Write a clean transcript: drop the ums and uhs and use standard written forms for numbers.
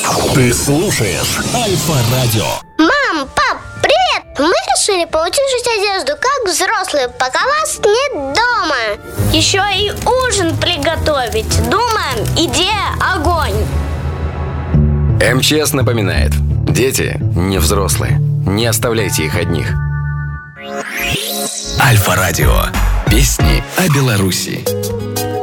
Ты слушаешь Альфа-радио. Мам, пап, привет! Мы решили поучишить одежду, как взрослые, пока вас нет дома. Еще и ужин приготовить. Думаем, идея огонь. МЧС напоминает: дети не взрослые. Не оставляйте их одних. Альфа-радио. Песни о Беларуси.